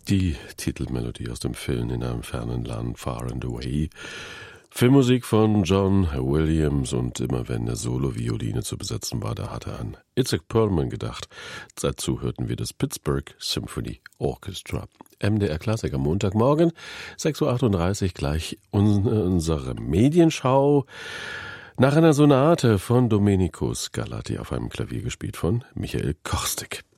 Die Titelmelodie aus dem Film In einem fernen Land, Far and Away. Filmmusik von John Williams, und immer wenn eine Solo-Violine zu besetzen war, da hat er an Itzhak Perlman gedacht. Dazu hörten wir das Pittsburgh Symphony Orchestra. MDR Klassik am Montagmorgen, 6.38 Uhr, gleich unsere Medienschau. Nach einer Sonate von Domenico Scarlatti auf einem Klavier gespielt von Michael Korstek.